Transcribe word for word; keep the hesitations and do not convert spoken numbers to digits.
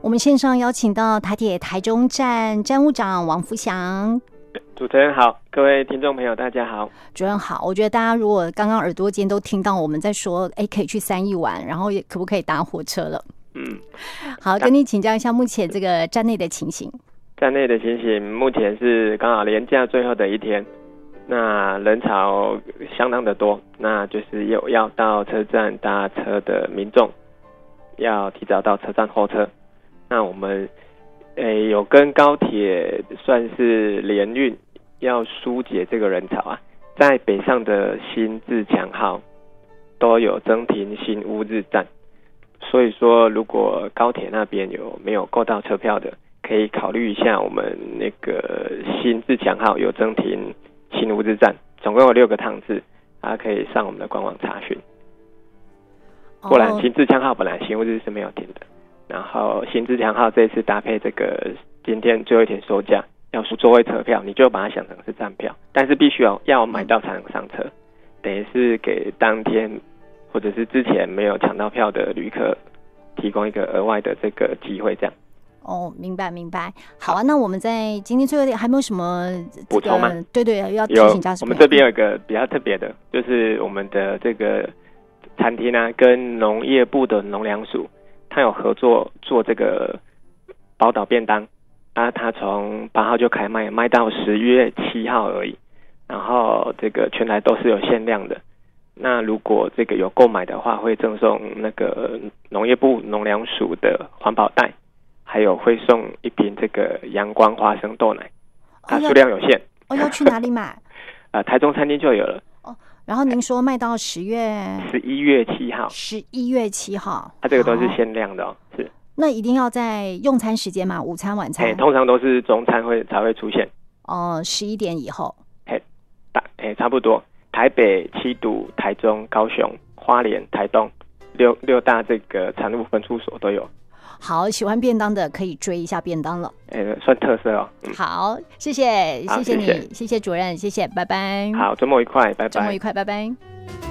们线上邀请到台铁台中站站务长王福祥。 主持人好，各位听众朋友大家好。 主任好，我觉得大家如果刚刚耳朵间都听到我们在说哎，可以去三义玩，然后也可不可以搭火车了。嗯，好，跟你请教一下目前这个站内的情形。 站内的情形目前是刚好连假最后的一天，那人潮相当的多，那就是有要到车站搭车的民众要提早到车站候车。那我们诶有跟高铁算是联运，要疏解这个人潮啊，在北上的新自强号都有增停新乌日站，所以说如果高铁那边有没有购到车票的，可以考虑一下我们那个新自强号有增停新乌日站，总共有六个趟次，大家可以上我们的官网查询。不然新自强号本来新乌日是没有停的，然后新自强号这次搭配这个今天最后一天收假要出座位车票，你就把它想成是站票，但是必须要要买到才能上车，等于是给当天或者是之前没有抢到票的旅客提供一个额外的这个机会，这样。 哦，明白明白。好啊，那我们在今天最后一点还没有什么补充吗？ 对对，要提醒家属。 我们这边有一个比较特别的，就是我们的这个餐厅啊，跟农业部的农粮署，它有合作做这个宝岛便当啊，它从八号就开卖，卖到十月七号而已。然后这个全台都是有限量的。那如果这个有购买的话，会赠送那个农业部农粮署的环保袋。还有会送一瓶这个阳光花生豆奶，它数量有限。 哦，要去哪里买？ 呃，台中餐厅就有了。 哦，然后您说卖到十月十一月七号， 十一月七号， 它、啊、这个都是限量的哦。是。 那一定要在用餐时间嘛？午餐、晚餐？ 哎，通常都是中餐会才会出现。 哦，十一点以后。 哎，大哎差不多。台北、七堵、台中、高雄、花莲、台东六六大这个产物分出所都有。 好，喜欢便当的可以追一下便当了。 欸、算特色哦。 嗯、好，谢谢，谢谢你，谢谢主任，谢谢，拜拜。 好，周末愉快，拜拜。 周末愉快，拜拜。